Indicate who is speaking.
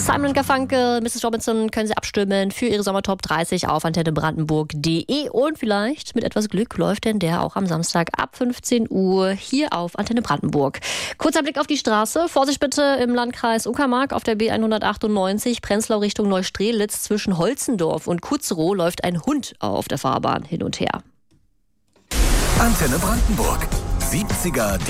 Speaker 1: Simon & Garfunkel, Mrs. Robinson können Sie abstimmen für Ihre Sommertop 30 auf antennebrandenburg.de. Und vielleicht mit etwas Glück läuft denn der auch am Samstag ab 15 Uhr hier auf Antenne Brandenburg. Kurzer Blick auf die Straße. Vorsicht bitte im Landkreis Uckermark auf der B198, Prenzlau Richtung Neustrelitz. Zwischen Holzendorf und Kutzerow läuft ein Hund auf der Fahrbahn hin und her.
Speaker 2: Antenne Brandenburg. 70er